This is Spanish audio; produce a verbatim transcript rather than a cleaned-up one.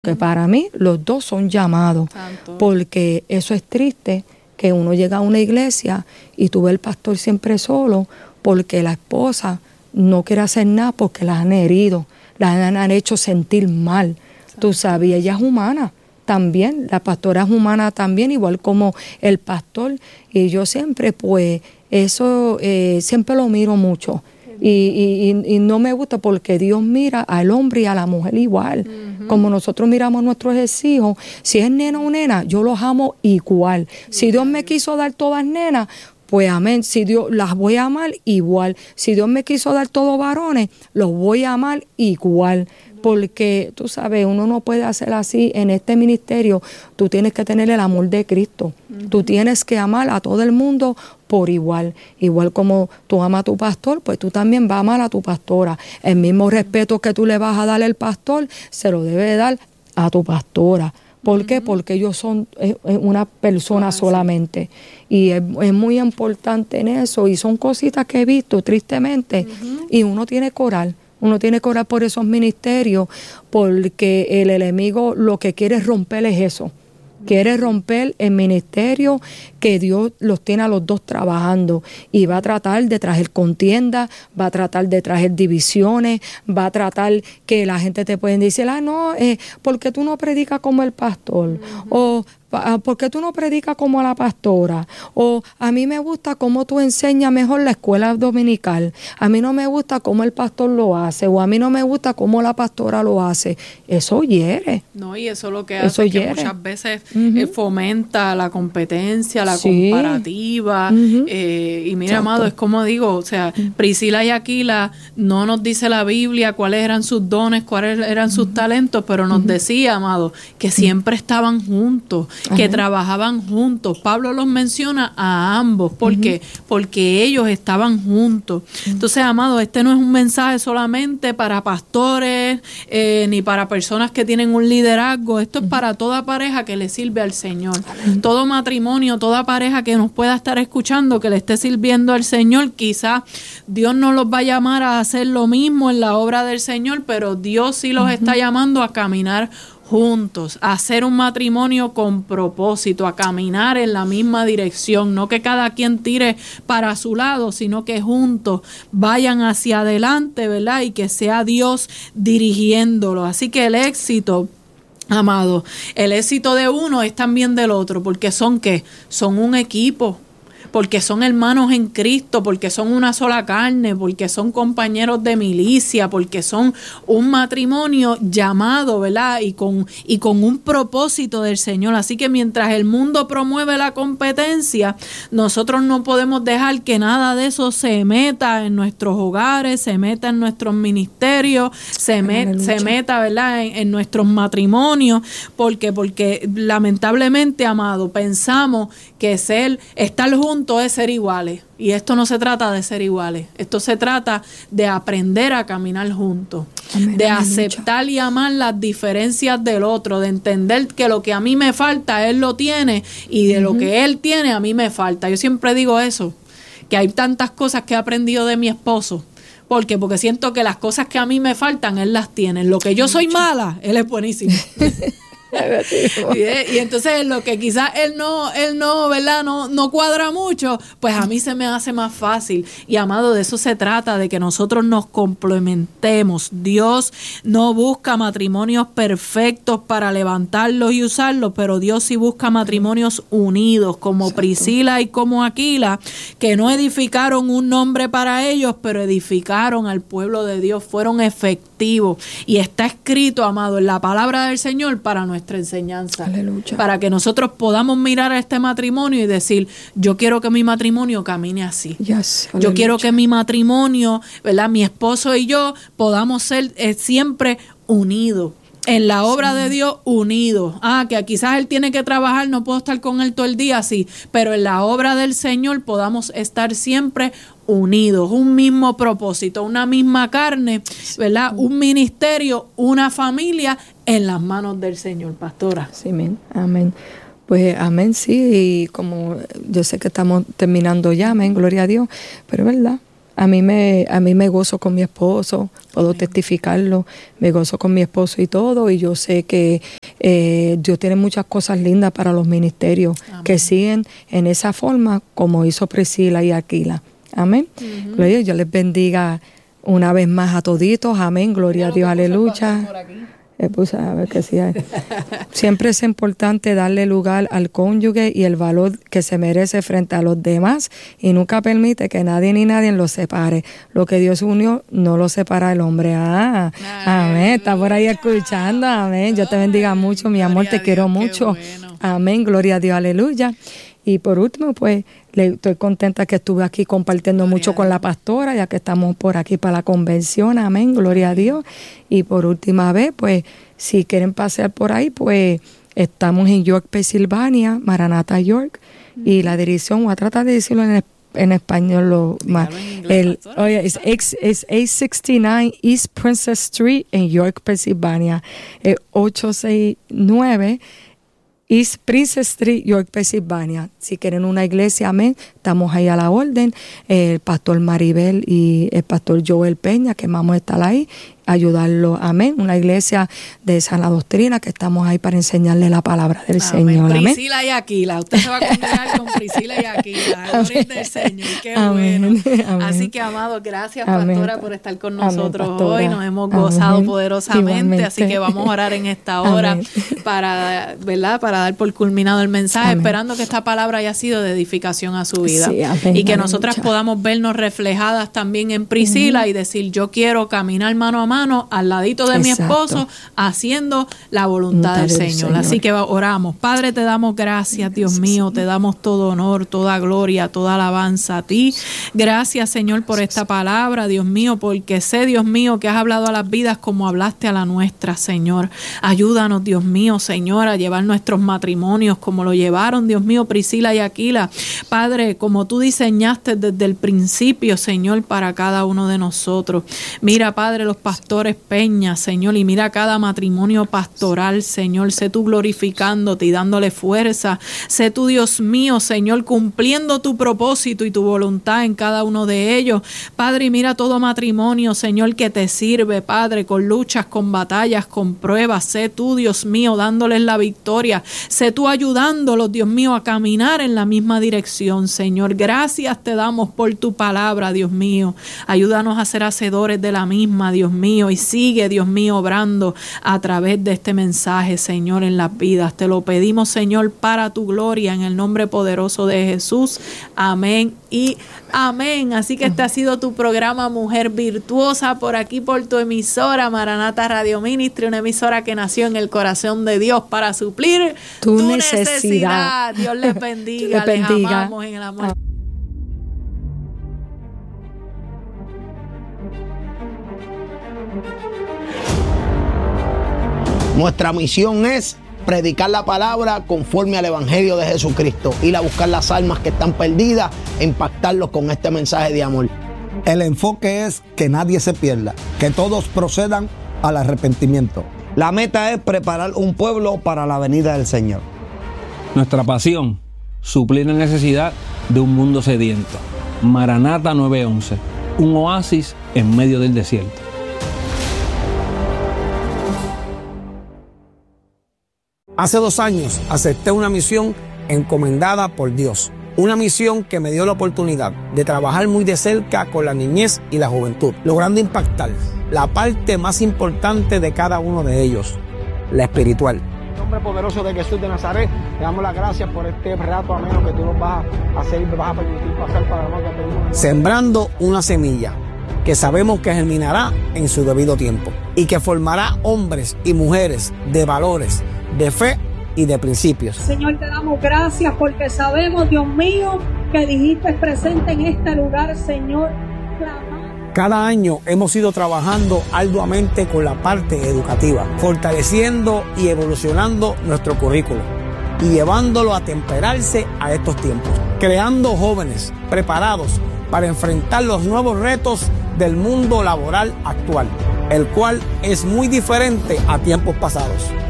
Porque para mí los dos son llamados. Santo. Porque eso es triste, que uno llega a una iglesia y tú ves el pastor siempre solo, porque la esposa no quiere hacer nada porque la han herido, la han, han hecho sentir mal. Santo. Tú sabes, y ella es humana también, la pastora es humana también, igual como el pastor. Y yo siempre, pues, eso eh, siempre lo miro mucho. Y, y, y no me gusta porque Dios mira al hombre y a la mujer igual. Uh-huh. Como nosotros miramos a nuestros hijos, si es nena o nena, yo los amo igual. Uh-huh. Si Dios me quiso dar todas nenas, pues amén. Si Dios las voy a amar igual. Si Dios me quiso dar todos varones, los voy a amar igual. Porque tú sabes, uno no puede hacer así en este ministerio. Tú tienes que tener el amor de Cristo. Uh-huh. Tú tienes que amar a todo el mundo por igual. Igual como tú amas a tu pastor, pues tú también vas a amar a tu pastora. El mismo respeto que tú le vas a dar al pastor, se lo debe dar a tu pastora. ¿Por uh-huh. qué? Porque ellos son eh, una persona ah, solamente. Sí. Y es, es muy importante en eso. Y son cositas que he visto, tristemente. Uh-huh. Y uno tiene que orar. Uno tiene que orar por esos ministerios, porque el enemigo lo que quiere es romper es eso. Quiere romper el ministerio que Dios los tiene a los dos trabajando, y va a tratar de traer contienda, va a tratar de traer divisiones, va a tratar que la gente te pueda decir, ah, no, eh, ¿por qué tú no predicas como el pastor? Uh-huh. O ¿por qué tú no predicas como la pastora? O a mí me gusta cómo tú enseñas mejor la escuela dominical. A mí no me gusta cómo el pastor lo hace. O a mí no me gusta cómo la pastora lo hace. Eso hiere. No, y eso lo que hace eso es que muchas veces uh-huh. eh, fomenta la competencia, la sí. comparativa. Uh-huh. Eh, y mira, Exacto. amado, es como digo, o sea, uh-huh. Priscila y Aquila, no nos dice la Biblia cuáles eran sus dones, cuáles eran sus uh-huh. talentos, pero nos uh-huh. decía, amado, que siempre estaban juntos, que Ajá. trabajaban juntos. Pablo los menciona a ambos. ¿Por uh-huh. qué? Porque ellos estaban juntos. Uh-huh. Entonces, amado, este no es un mensaje solamente para pastores, eh, ni para personas que tienen un liderazgo. Esto uh-huh. es para toda pareja que le sirve al Señor. Uh-huh. Todo matrimonio, toda pareja que nos pueda estar escuchando, que le esté sirviendo al Señor. Quizás Dios no los va a llamar a hacer lo mismo en la obra del Señor, pero Dios sí los uh-huh. está llamando a caminar juntos, a hacer un matrimonio con propósito, a caminar en la misma dirección, no que cada quien tire para su lado, sino que juntos vayan hacia adelante, ¿verdad? Y que sea Dios dirigiéndolo. Así que el éxito, amado, el éxito de uno es también del otro, porque son ¿qué? Son un equipo. Porque son hermanos en Cristo, porque son una sola carne, porque son compañeros de milicia, porque son un matrimonio llamado, ¿verdad? Y con, y con un propósito del Señor. Así que mientras el mundo promueve la competencia, nosotros no podemos dejar que nada de eso se meta en nuestros hogares, se meta en nuestros ministerios, se, met, se meta, ¿verdad? En, en nuestros matrimonios. ¿Por qué? Porque lamentablemente, amado, pensamos que ser, estar juntos es ser iguales, y esto no se trata de ser iguales, esto se trata de aprender a caminar juntos, amén, de amén, aceptar mucho. Y amar las diferencias del otro, de entender que lo que a mí me falta él lo tiene, y de uh-huh. lo que él tiene a mí me falta. Yo siempre digo eso, que hay tantas cosas que he aprendido de mi esposo. ¿Por qué? Porque siento que las cosas que a mí me faltan él las tiene, lo que yo soy mala él es buenísimo. y, y entonces lo que quizás él no, él no, ¿verdad? No, no cuadra mucho, pues a mí se me hace más fácil. Y amado, de eso se trata, de que nosotros nos complementemos. Dios no busca matrimonios perfectos para levantarlos y usarlos, pero Dios sí busca matrimonios unidos, como Exacto. Priscila y como Aquila, que no edificaron un nombre para ellos, pero edificaron al pueblo de Dios, fueron efectivos. Y está escrito, amado, en la palabra del Señor para nuestra enseñanza. Aleluya. Para que nosotros podamos mirar a este matrimonio y decir, yo quiero que mi matrimonio camine así. Yes. Yo quiero que mi matrimonio, ¿verdad? Mi esposo y yo podamos ser eh, siempre unidos. En la obra sí. de Dios, unidos. Ah, que quizás él tiene que trabajar, no puedo estar con él todo el día, sí. Pero en la obra del Señor podamos estar siempre unidos, un mismo propósito, una misma carne, ¿verdad? Un ministerio, una familia en las manos del Señor, pastora. Sí, amén. Amén. Pues amén, sí, y como yo sé que estamos terminando ya, amén, gloria a Dios, pero es verdad. A mí me a mí me gozo con mi esposo, puedo Amén. Testificarlo, me gozo con mi esposo y todo, y yo sé que eh, Dios tiene muchas cosas lindas para los ministerios Amén. Que siguen en esa forma como hizo Priscila y Aquila. Amén. Uh-huh. Gloria, Dios les bendiga una vez más a toditos. Amén. Gloria a Dios, aleluya. Eh, pues, a ver qué sí hay. Siempre es importante darle lugar al cónyuge y el valor que se merece frente a los demás, y nunca permite que nadie ni nadie los separe. Lo que Dios unió no lo separa el hombre. Ah, amén. Está por ahí escuchando. Amén. Dios te bendiga mucho, mi amor. Te quiero mucho. Amén. Gloria a Dios, aleluya. Y por último, pues, le, estoy contenta que estuve aquí compartiendo gloria mucho con la pastora, ya que estamos por aquí para la convención. Amén, gloria a Dios. Y por última vez, pues, si quieren pasear por ahí, pues, estamos en York, Pensilvania, Maranatha, York. Mm. Y la dirección, voy a tratar de decirlo en, en español. Lo más, el, oye, es, es, es ochocientos sesenta y nueve East Princess Street en York, Pensilvania. Eh, ocho seis nueve East Princess Street, York, Pensilvania. Si quieren una iglesia, amén, estamos ahí a la orden. El pastor Maribel y el pastor Joel Peña, que vamos a estar ahí, ayudarlo, amén. Una iglesia de sana doctrina, que estamos ahí para enseñarle la palabra del amén. Señor. Amén. Priscila y Aquila, usted se va a congregar con Priscila y Aquila, gloria del Señor, qué amén. Bueno. Amén. Así que, amados, gracias, amén. Pastora, por estar con nosotros amén, hoy. Nos hemos gozado amén. Poderosamente, igualmente. Así que vamos a orar en esta hora amén. para, ¿verdad? Para dar por culminado el mensaje, amén. Esperando que esta palabra haya sido de edificación a su vida. Sí, amén, y que amén, nosotras mucha. Podamos vernos reflejadas también en Priscila uh-huh. y decir, yo quiero caminar mano a mano al ladito de exacto. mi esposo, haciendo la voluntad del Señor. Señor. Así que oramos. Padre, te damos gracias, Dios gracias, mío, Señor. Te damos todo honor, toda gloria, toda alabanza a ti. Gracias, Señor, por esta palabra, Dios mío, porque sé, Dios mío, que has hablado a las vidas como hablaste a la nuestra, Señor. Ayúdanos, Dios mío, Señor, a llevar nuestros matrimonios como lo llevaron, Dios mío, Priscila y Aquila. Padre, como tú diseñaste desde el principio, Señor, para cada uno de nosotros. Mira, Padre, los pastores Peña, Señor, y mira cada matrimonio pastoral, Señor, sé tú glorificándote y dándole fuerza, sé tú, Dios mío, Señor, cumpliendo tu propósito y tu voluntad en cada uno de ellos, Padre, y mira todo matrimonio, Señor, que te sirve, Padre, con luchas, con batallas, con pruebas, sé tú, Dios mío, dándoles la victoria, sé tú ayudándolos, Dios mío, a caminar en la misma dirección, Señor, gracias te damos por tu palabra, Dios mío, ayúdanos a ser hacedores de la misma, Dios mío, y sigue, Dios mío, obrando a través de este mensaje, Señor, en las vidas. Te lo pedimos, Señor, para tu gloria, en el nombre poderoso de Jesús. Amén y amén. Así que este ha sido tu programa Mujer Virtuosa, por aquí por tu emisora Maranatha Radio Ministry, una emisora que nació en el corazón de Dios para suplir tu, tu necesidad. necesidad. Dios les bendiga, les, bendiga. Les amamos en el amor. Nuestra misión es predicar la palabra conforme al Evangelio de Jesucristo, ir a buscar las almas que están perdidas e impactarlos con este mensaje de amor. El enfoque es que nadie se pierda, que todos procedan al arrepentimiento. La meta es preparar un pueblo para la venida del Señor. Nuestra pasión, suplir la necesidad de un mundo sediento. Maranatha nueve once, un oasis en medio del desierto. Hace dos años acepté una misión encomendada por Dios. Una misión que me dio la oportunidad de trabajar muy de cerca con la niñez y la juventud, logrando impactar la parte más importante de cada uno de ellos, la espiritual. En el nombre poderoso de Jesús de Nazaret, te damos las gracias por este rato ameno que tú nos vas a hacer y me vas a permitir pasar para la que pedimos. Sembrando una semilla que sabemos que germinará en su debido tiempo y que formará hombres y mujeres de valores, de fe y de principios. Señor, te damos gracias porque sabemos, Dios mío, que dijiste presente en este lugar, Señor. Cada año hemos ido trabajando arduamente con la parte educativa, fortaleciendo y evolucionando nuestro currículo y llevándolo a temperarse a estos tiempos, creando jóvenes preparados para enfrentar los nuevos retos del mundo laboral actual, el cual es muy diferente a tiempos pasados.